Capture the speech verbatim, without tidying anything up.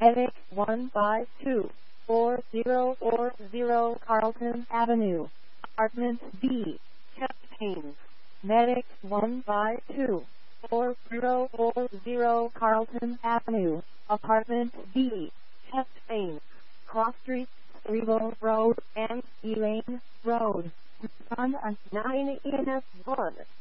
Medic one five two four zero four zero Carlton Avenue, Apartment B, Chest Pains. Medic one five two four zero four zero Carlton Avenue, Apartment B, Chest Pains. Cross Street, Cerebral Road, and Elaine Road. Respond at nine E N S one.